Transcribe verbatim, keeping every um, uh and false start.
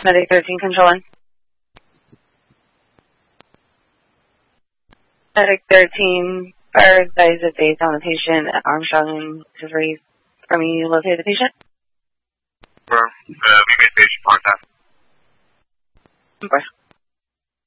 Medic thirteen, control one. Medic thirteen, fire advise of base on the patient at Armstrong to raise from you locate the patient. For uh, we made patient contact. Of course.